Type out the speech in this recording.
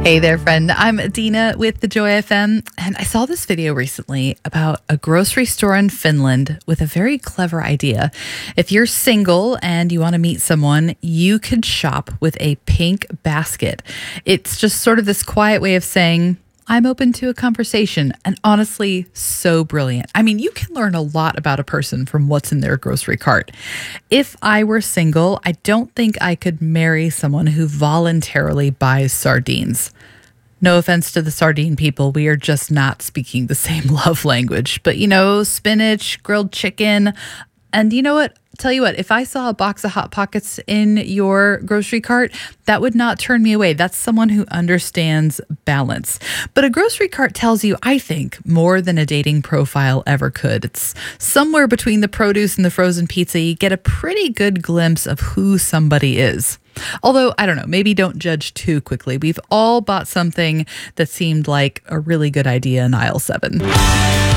Hey there, friend. I'm Adina with the Joy FM, and I saw this video recently about a grocery store in Finland with a very clever idea. If you're single and you want to meet someone, you could shop with a pink basket. It's just sort of this quiet way of saying, I'm open to a conversation, and honestly, so brilliant. I mean, you can learn a lot about a person from what's in their grocery cart. If I were single, I don't think I could marry someone who voluntarily buys sardines. No offense to the sardine people, we are just not speaking the same love language. But spinach, grilled chicken, and you know what? Tell you what, if I saw a box of Hot Pockets in your grocery cart, that would not turn me away. That's someone who understands balance. But a grocery cart tells you, I think, more than a dating profile ever could. It's somewhere between the produce and the frozen pizza. You get a pretty good glimpse of who somebody is. Although, I don't know, maybe don't judge too quickly. We've all bought something that seemed like a really good idea in aisle 7.